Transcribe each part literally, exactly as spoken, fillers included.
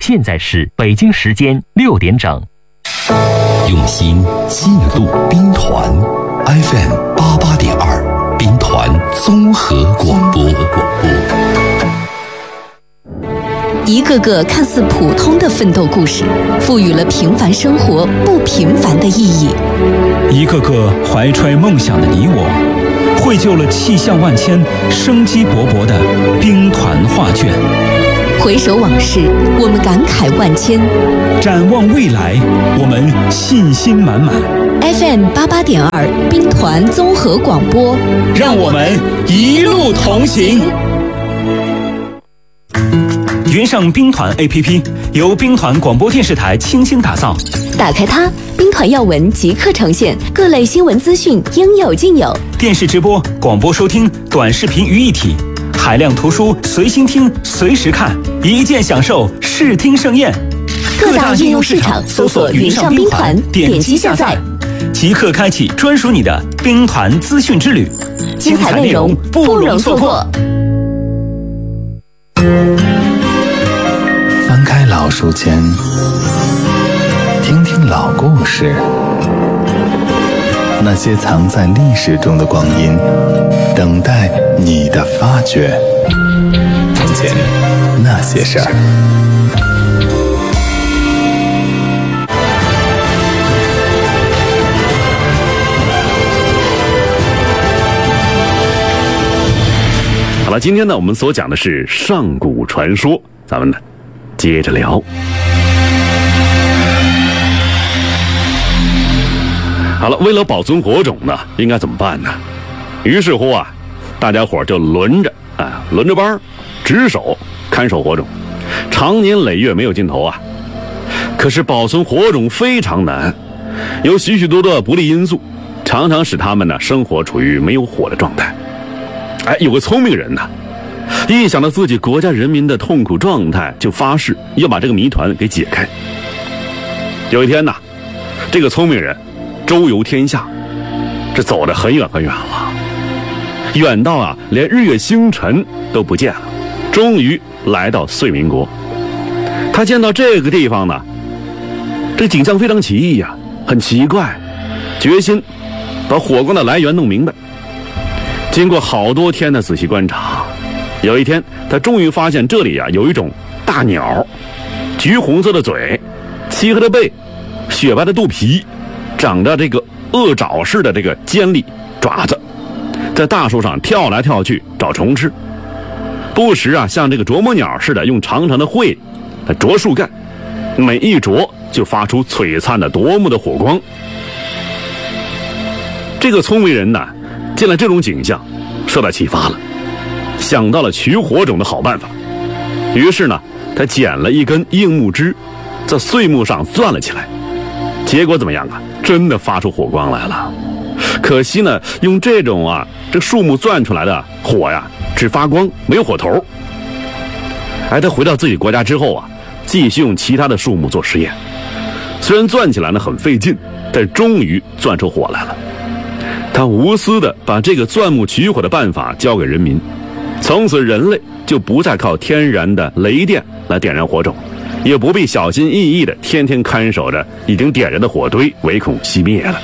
现在是北京时间六点整。 用心记录兵团 F M 八八点二，兵团综合广播。 一个个看似普通的奋斗故事，赋予了平凡生活不平凡的意义。 一个个怀揣梦想的你我，绘就了气象万千、生机勃勃的兵团画卷。 回首往事，我们感慨万千； 展望未来，我们信心满满。 F M 八八点二，兵团综合广播， 让我们一路同行。云上兵团 A P P 由兵团广播电视台倾心打造， 打开它，兵团要闻即刻呈现，各类新闻资讯应有尽有。 电视直播、广播收听、短视频于一体，海量图书随心听、随时看，一键享受视听盛宴。 各大应用市场搜索云上兵团，点击下载， 即刻开启专属你的兵团资讯之旅， 精彩内容不容错过。 翻开老书签，听听老故事，那些藏在历史中的光阴，等待你的发掘。从前那些事儿。 好了，今天呢，我们所讲的是上古传说，咱们呢接着聊。好了，为了保存火种呢，应该怎么办呢？于是乎啊，大家伙就轮着啊，轮着班值守看守火种，长年累月没有尽头啊。可是保存火种非常难，有许许多多的不利因素，常常使他们呢生活处于没有火的状态。哎，有个聪明人呢，一想到自己国家人民的痛苦状态，就发誓要把这个谜团给解开。有一天呢，这个聪明人周游天下，这走得很远很远了，远到啊连日月星辰都不见了，终于来到遂民国。他见到这个地方呢，这景象非常奇异呀、啊，很奇怪，决心把火光的来源弄明白。经过好多天的仔细观察，有一天他终于发现这里啊有一种大鸟，橘红色的嘴，漆黑的背，雪白的肚皮，长着这个恶爪似的这个尖利爪子，在大树上跳来跳去找虫吃，不时啊像这个啄木鸟似的用长长的喙来啄树干，每一啄就发出璀璨的夺目的火光。这个聪明人呢，见了这种景象，受到启发了，想到了取火种的好办法。于是呢，他捡了一根硬木枝，在碎木上钻了起来。结果怎么样啊？真的发出火光来了。可惜呢，用这种啊这树木钻出来的火呀，只发光没有火头。哎，他回到自己国家之后啊，继续用其他的树木做实验。虽然钻起来呢很费劲，但终于钻出火来了。他无私地把这个钻木取火的办法交给人民，从此人类就不再靠天然的雷电来点燃火种，也不必小心翼翼地天天看守着已经点燃的火堆，唯恐熄灭了。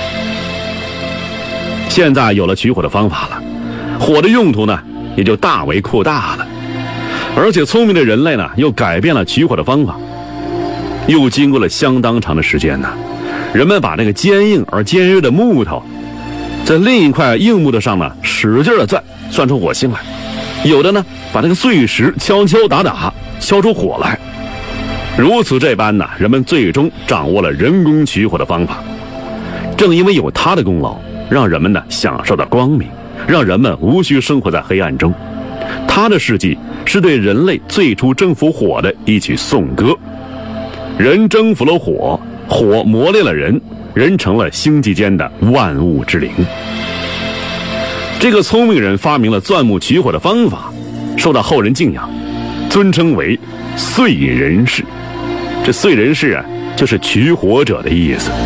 现在有了取火的方法了，火的用途呢也就大为扩大了。而且聪明的人类呢又改变了取火的方法。又经过了相当长的时间呢，人们把这个坚硬而尖锐的木头在另一块硬木头上呢使劲地钻，钻出火星来。有的呢把这个碎石敲敲打打，敲出火来。如此这般呢，人们最终掌握了人工取火的方法。正因为有他的功劳，让人们呢享受到光明，让人们无需生活在黑暗中。他的事迹是对人类最初征服火的一曲颂歌。人征服了火，火磨练了人，人成了星际间的万物之灵。这个聪明人发明了钻木取火的方法，受到后人敬仰，尊称为燧人氏。这燧人氏啊，就是取火者的意思。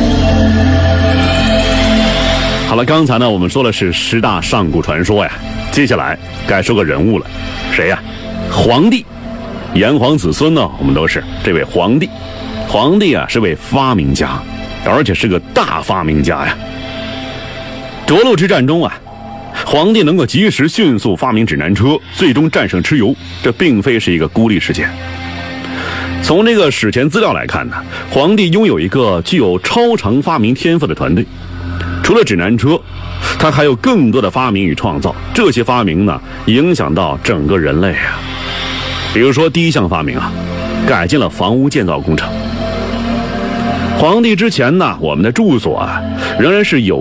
好了，刚才呢我们说的是十大上古传说呀，接下来该说个人物了。谁呀？黄帝。 炎黄子孙呢，我们都是这位皇帝。皇帝啊是位发明家，而且是个大发明家呀。涿鹿之战中啊，皇帝能够及时迅速发明指南车，最终战胜蚩尤，这并非是一个孤立事件。从这个史前资料来看呢，皇帝拥有一个具有超常发明天赋的团队。除了指南车，他还有更多的发明与创造，这些发明呢，影响到整个人类啊。比如说第一项发明啊，改进了房屋建造工程。皇帝之前呢，我们的住所啊，仍然是有